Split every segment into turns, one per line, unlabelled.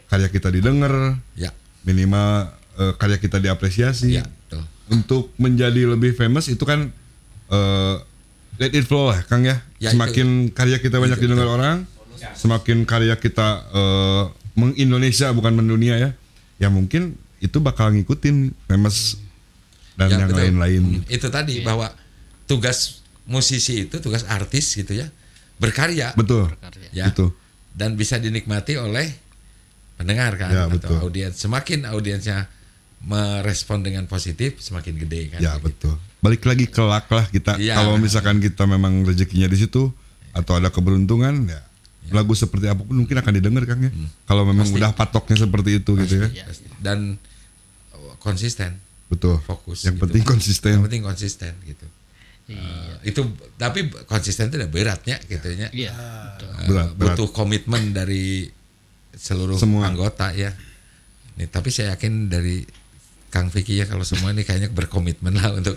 karya kita didengar,
Ya.
minimal karya kita diapresiasi.
Ya, betul.
Untuk menjadi lebih famous itu kan let it flow lah Kang ya.
Ya,
Semakin karya kita banyak didengar orang, semakin karya kita meng-Indonesia bukan mendunia ya. Ya mungkin itu bakal ngikutin famous dan
Ya,
yang
betul.
lain-lain.
Itu tadi bahwa tugas musisi itu, tugas artis gitu ya, berkarya.
Betul.
Ya.
Itu.
Dan bisa dinikmati oleh pendengar kan,
Ya,
atau
betul.
audiens. Semakin audiensnya merespon dengan positif, semakin gede kan.
Ya
kayak gitu.
betul. Balik lagi ke luck lah kita.
Iya.
Kalau misalkan kita memang rezekinya di situ atau ada keberuntungan ya. Lagu seperti apapun mungkin akan didengar Kang ya. Kalau memang
Pasti.
udah patoknya seperti itu gitu ya.
Dan konsisten,
Betul.
fokus.
Yang
gitu.
penting konsisten.
Yang penting konsisten gitu. Itu tapi konsisten itu udah beratnya gitu ya.
Iya.
Berat.
Butuh komitmen dari seluruh
Semua.
anggota ya. Nih, tapi saya yakin dari Kang Vicky ya kalau semua ini kayaknya berkomitmen lah untuk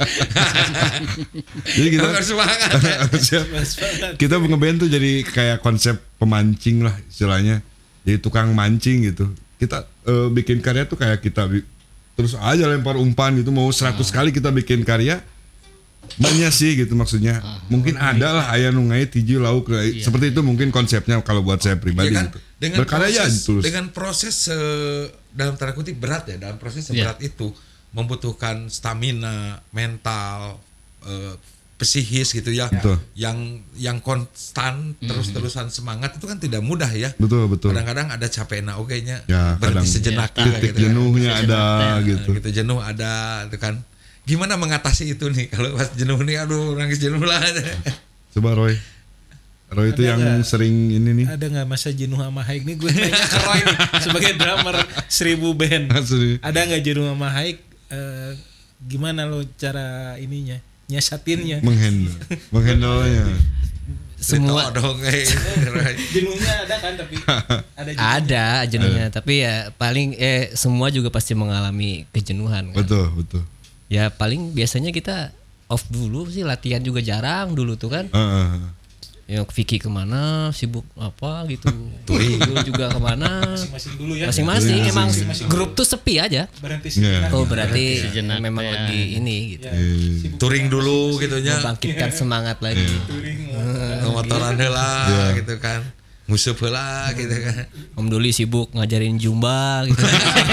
Jadi kita
bersemangat.
kita ngeband tuh jadi kayak konsep pemancing lah istilahnya. Jadi tukang mancing gitu. Kita bikin karya tuh kayak kita terus aja lempar umpan gitu, mau 100 kali kita bikin karya banyak sih gitu maksudnya. Mungkin ada lah aya nu ngai tiji lauk seperti itu mungkin konsepnya kalau buat saya pribadi
Ya kan?
gitu.
Dengan
Berkarya
proses,
tulus.
dengan proses dalam tanda kutip berat ya, dalam proses seberat itu membutuhkan stamina, mental, psikis gitu ya.
Betul.
Yang konstan terus-terusan semangat itu kan tidak mudah ya.
Betul.
Kadang-kadang ada capekna oke-nya,
Ya, kadang
berhenti sejenak
titik
gitu kan.
jenuhnya ada gitu.
Gitu jenuh ada itu kan. Gimana mengatasi itu nih kalau pas jenuh nih, aduh nangis jenuh lah.
Coba Roy itu
Ada
yang
nggak?
sering ini nih.
Ada nggak masa jenuh sama Haik nih? Gue nanya ke Roy nih sebagai drummer 1000 band.
Asli.
Ada nggak jenuh sama Haik? Gimana lo cara ininya nyiasatinnya?
Menghandle-nya.
Semua
dong
Jenuhnya ada kan tapi ada jenuhnya.
ada jenuhnya, tapi ya paling semua juga pasti mengalami kejenuhan kan.
Betul.
Ya paling biasanya kita off dulu sih, latihan juga jarang dulu tuh kan. Ya Vicky kemana, sibuk apa gitu. Dulu juga kemana.
Masing-masing dulu ya.
Masing-masing emang
Masing-masing
grup tuh sepi aja.
Berhenti
Iya.
sejenak.
Oh berarti
Sejenak
memang
ya.
lagi ini gitu.
Ya,
touring dulu gitu nya.
Membangkitkan semangat lagi.
touring.
Motoran heula gitu kan. Musuh heula gitu kan.
Om Duli sibuk ngajarin Zumba gitu.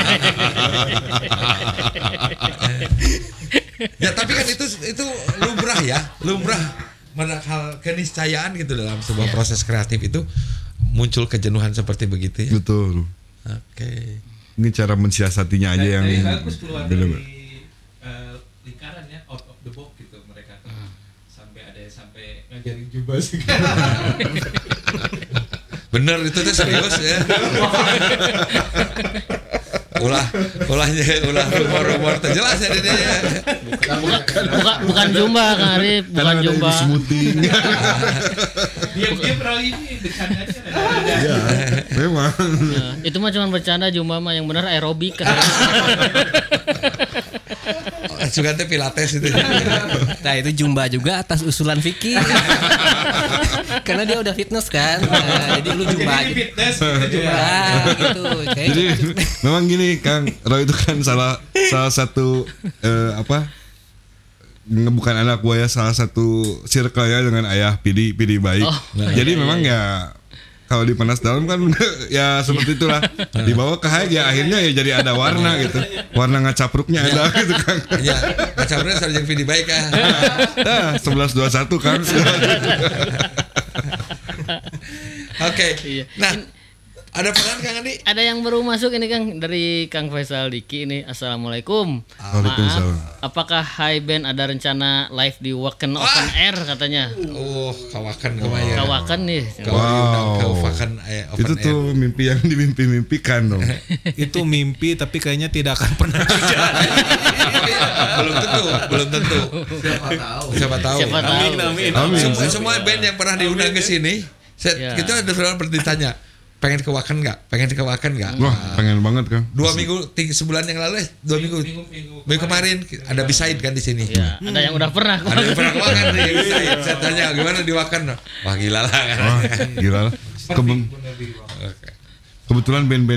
Ya tapi kan itu lumrah ya, hal keniscayaan gitu dalam sebuah proses kreatif itu muncul kejenuhan seperti begitu ya.
Betul.
Oke.
Ini cara mensiasatinya aja yang
bagus keluar
bener-bener.
dari lingkaran ya, out of the box gitu mereka. Sampai ngajarin jubah sih.
Bener itu tuh serius ya. ulah rumor terjelas ya dia.
Bukan Jumba Kang Arif, bukan Jumba.
Smoothing.
Diam-diam pernah ini bercanda aja.
Ya, memang.
Nah, itu mah cuma bercanda, Jumba mah yang benar aerobik kan.
Juga teh pilates itu.
Nah itu Zumba juga atas usulan Vicky. Karena dia udah fitness kan. Nah, jadi lu Zumba
Jadi
aja.
fitness gitu juga.
Nah, gitu. Kayak
Jadi memang gini Kang, Roy itu kan salah satu bukan anak buaya, salah satu circle ya dengan ayah Pidi baik. Jadi memang ya kalau di Panas Dalam kan ya seperti itulah. Dibawa ke Haik ya akhirnya ya jadi ada warna gitu. Warna ngacapruknya ada gitu Kang.
Ya, macamnya sarjana video baik ya.
Nah, 11-21 Kang.
Oke.
Iya.
Nah, ada peran Kang Andi?
Ada yang baru masuk ini Kang dari Kang Faisal Diki ini. Assalamualaikum.
Waalaikumsalam.
Maaf, apakah High Band ada rencana live di Waken Open Air katanya?
Oh, kawakan kemaya.
Kawakan nih.
Wow.
Kawakan open
Itu
air.
tuh mimpi yang dimimpi-mimpikan dong.
Itu mimpi tapi kayaknya tidak akan pernah terjadi.
belum tentu. Siapa tahu.
Siapa tahu.
Amin.
Semua band yang pernah diundang ke sini,
Ya.
kita ada selalu ditanya, pengen ke Waken nggak?
Wah, pengen banget Kang.
2 minggu, sebulan yang lalu, 2 minggu, minggu kemarin ada Bisaid kan di sini.
Ya, ada yang udah pernah.
Ada yang pernah ke Waken nih, Bisaid. Saya tanya gimana di Waken? Wah gila lah kan.
Wah, gila lah. Kebetulan band-band